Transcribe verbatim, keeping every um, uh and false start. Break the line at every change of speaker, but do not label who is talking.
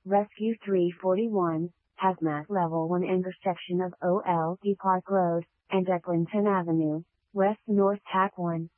Rescue three forty-one, Hazmat Level one intersection of O L D Park Road, and Eglinton Avenue, West North Tack one.